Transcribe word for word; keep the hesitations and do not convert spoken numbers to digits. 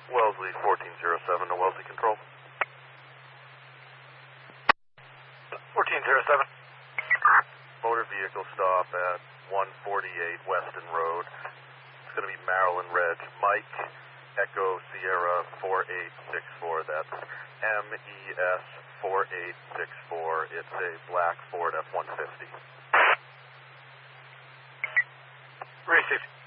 Wellesley fourteen oh seven to Wellesley Control. fourteen oh seven. Motor vehicle stop at one forty-eight Weston Road. It's going to be Maryland Reg. Mike, Echo Sierra four eight six four. That's M E S four eight six four. It's a black Ford F one fifty. Racing.